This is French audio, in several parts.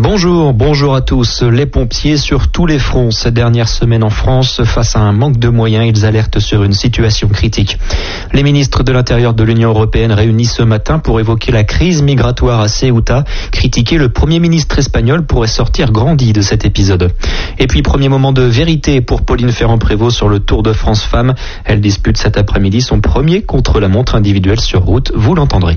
Bonjour à tous. Les pompiers sur tous les fronts ces dernières semaines en France. Face à un manque de moyens, ils alertent sur une situation critique. Les ministres de l'Intérieur de l'Union européenne réunis ce matin pour évoquer la crise migratoire à Ceuta. Critiquer le Premier ministre espagnol pourrait sortir grandi de cet épisode. Et puis, premier moment de vérité pour Pauline Ferrand-Prévot sur le Tour de France Femmes. Elle dispute cet après-midi son premier contre-la-montre individuel sur route. Vous l'entendrez.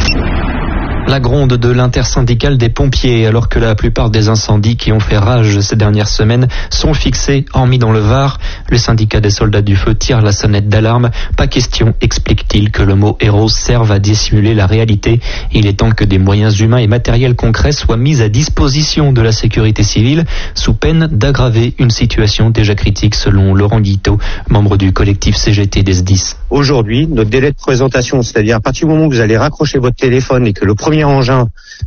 La gronde de l'intersyndicale des pompiers, alors que la plupart des incendies qui ont fait rage ces dernières semaines sont fixés, hormis dans le Var. Le syndicat des soldats du feu tire la sonnette d'alarme. Pas question, explique-t-il, que le mot héros serve à dissimuler la réalité. Il est temps que des moyens humains et matériels concrets soient mis à disposition de la sécurité civile, sous peine d'aggraver une situation déjà critique, selon Laurent Guiteau, membre du collectif CGT des SDIS. Aujourd'hui, notre délai de présentation, c'est-à-dire à partir du moment où vous allez raccrocher votre téléphone et que le premier engin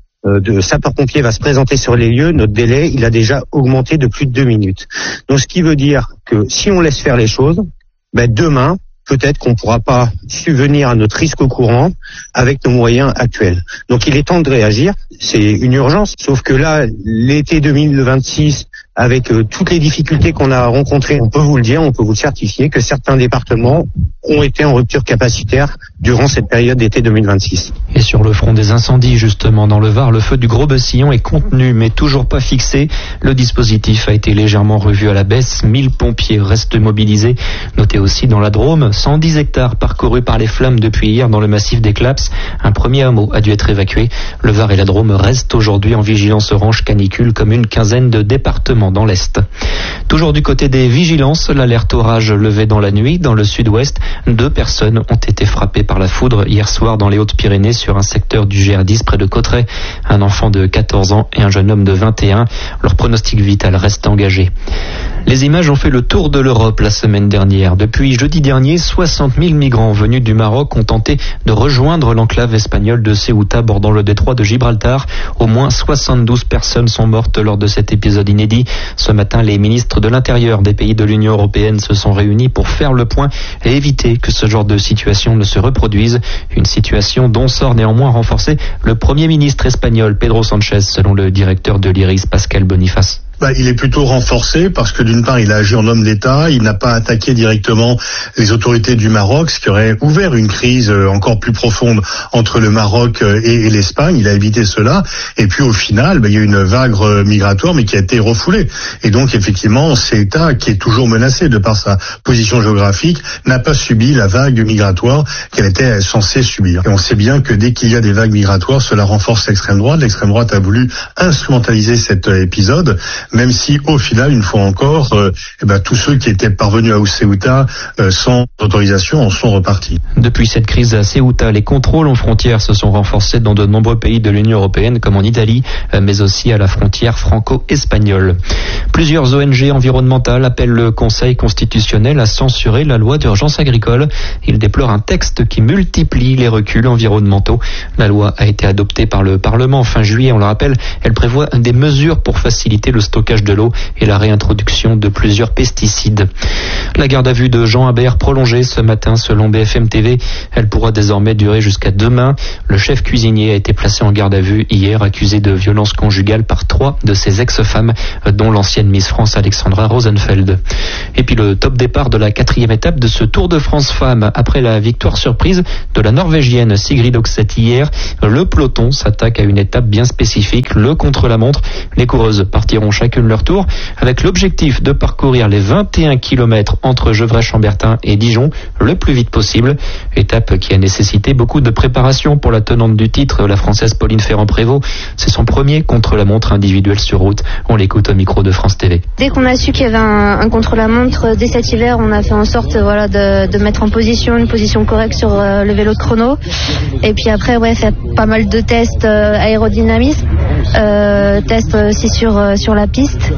de sapeurs-pompiers va se présenter sur les lieux, notre délai, il a déjà augmenté de plus de 2 minutes. Donc ce qui veut dire que si on laisse faire les choses, demain, peut-être qu'on ne pourra pas subvenir à notre risque courant avec nos moyens actuels. Donc il est temps de réagir, c'est une urgence, sauf que là, l'été 2026, avec toutes les difficultés qu'on a rencontrées, on peut vous le dire, on peut vous le certifier, que certains départements ont été en rupture capacitaire durant cette période d'été 2026. Et sur le front des incendies, justement, dans le Var, le feu du Gros-Bessillon est contenu, mais toujours pas fixé. Le dispositif a été légèrement revu à la baisse. 1000 pompiers restent mobilisés. Notez aussi dans la Drôme, 110 hectares parcourus par les flammes depuis hier dans le massif des Claps. Un premier hameau a dû être évacué. Le Var et la Drôme restent aujourd'hui en vigilance orange canicule, comme une quinzaine de départements dans l'Est. Toujours du côté des vigilances, l'alerte orage levée dans la nuit dans le sud-ouest. 2 personnes ont été frappées par la foudre hier soir dans les Hautes-Pyrénées sur un secteur du GR10 près de Cauterets. Un enfant de 14 ans et un jeune homme de 21. Leur pronostic vital reste engagé. Les images ont fait le tour de l'Europe la semaine dernière. Depuis jeudi dernier, 60 000 migrants venus du Maroc ont tenté de rejoindre l'enclave espagnole de Ceuta bordant le détroit de Gibraltar. Au moins 72 personnes sont mortes lors de cet épisode inédit. Ce matin, les ministres de l'Intérieur des pays de l'Union européenne se sont réunis pour faire le point et éviter que ce genre de situation ne se reproduise. Une situation dont sort néanmoins renforcé le Premier ministre espagnol Pedro Sánchez, selon le directeur de l'IRIS, Pascal Boniface. Il est plutôt renforcé parce que d'une part, il a agi en homme d'État, il n'a pas attaqué directement les autorités du Maroc, ce qui aurait ouvert une crise encore plus profonde entre le Maroc et l'Espagne. Il a évité cela. Et puis au final, il y a eu une vague migratoire, mais qui a été refoulée. Et donc effectivement, Ceuta, qui est toujours menacé de par sa position géographique, n'a pas subi la vague migratoire qu'elle était censée subir. Et on sait bien que dès qu'il y a des vagues migratoires, cela renforce l'extrême droite. L'extrême droite a voulu instrumentaliser cet épisode, même si au final, une fois encore, tous ceux qui étaient parvenus à Ceuta sans autorisation en sont repartis. Depuis cette crise à Ceuta, les contrôles aux frontières se sont renforcés dans de nombreux pays de l'Union européenne, comme en Italie, mais aussi à la frontière franco-espagnole. Plusieurs ONG environnementales appellent le Conseil constitutionnel à censurer la loi d'urgence agricole. Ils déplorent un texte qui multiplie les reculs environnementaux. La loi a été adoptée par le Parlement fin juillet, on le rappelle. Elle prévoit des mesures pour faciliter le stockage de l'eau et la réintroduction de plusieurs pesticides. La garde à vue de Jean Habert prolongée ce matin selon BFM TV. Elle pourra désormais durer jusqu'à demain. Le chef cuisinier a été placé en garde à vue hier, accusé de violence conjugale par 3 de ses ex-femmes, dont l'ancienne Miss France Alexandra Rosenfeld. Et puis le top départ de la 4e étape de ce Tour de France Femmes. Après la victoire surprise de la Norvégienne Sigrid Oxet hier, le peloton s'attaque à une étape bien spécifique, le contre-la-montre. Les coureuses partiront chacune leur tour avec l'objectif de parcourir les 21 km entre Gevrey-Chambertin et Dijon le plus vite possible. Étape qui a nécessité beaucoup de préparation pour la tenante du titre, la Française Pauline Ferrand-Prévot. C'est son premier contre-la-montre individuel sur route. On l'écoute au micro de France TV. Dès qu'on a su qu'il y avait un contre-la-montre, dès cet hiver, on a fait en sorte de mettre en position une position correcte sur le vélo de chrono. Et puis après, faire pas mal de tests aérodynamisme, tests aussi sur la piste.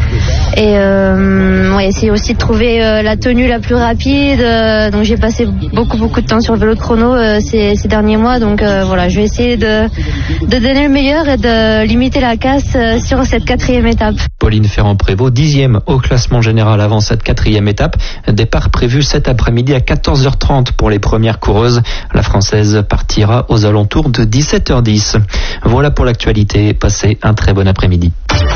Et essayer aussi de trouver la tenue la plus rapide. Donc j'ai passé beaucoup de temps sur le vélo de chrono ces derniers mois. Donc voilà, je vais essayer de donner le meilleur et de limiter la casse sur cette 4e étape. Pauline Ferrand-Prévot, 10e au classement général avant cette 4e étape. Départ prévu cet après-midi à 14h30 pour les premières coureuses. La Française partira aux alentours de 17h10. Voilà pour l'actualité. Passez un très bon après-midi.